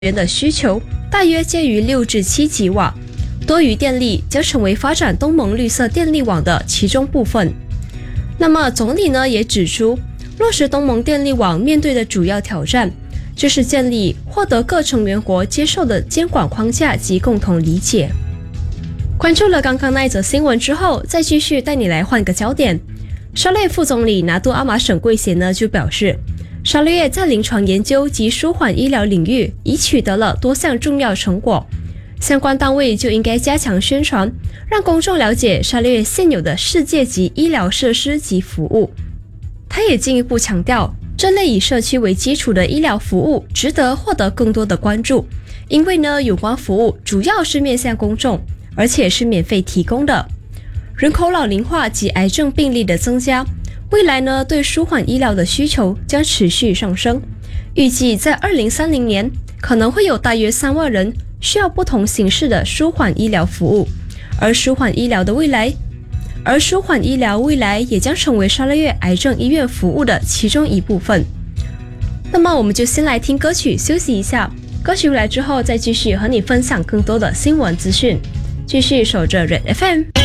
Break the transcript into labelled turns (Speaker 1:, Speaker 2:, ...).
Speaker 1: 元的需求大约介于6至7吉瓦，多余电力将成为发展东盟绿色电力网的其中部分。那么总理呢也指出，落实东盟电力网面对的主要挑战就是建立获得各成员国接受的监管框架及共同理解。关注了刚刚那一则新闻之后，再继续带你来换个焦点。沙略副总理拿督阿玛省贵贤呢就表示，沙略在临床研究及舒缓医疗领域已取得了多项重要成果，相关单位就应该加强宣传，让公众了解沙略现有的世界级医疗设施及服务。他也进一步强调，这类以社区为基础的医疗服务值得获得更多的关注，因为呢，有关服务主要是面向公众，而且是免费提供的。人口老龄化及癌症病例的增加，未来呢对舒缓医疗的需求将持续上升。预计在2030年，可能会有大约3万人需要不同形式的舒缓医疗服务，而舒缓医疗未来也将成为沙略癌症医院服务的其中一部分。那么我们就先来听歌曲休息一下，歌曲回来之后再继续和你分享更多的新闻资讯。继续守着 Red FM。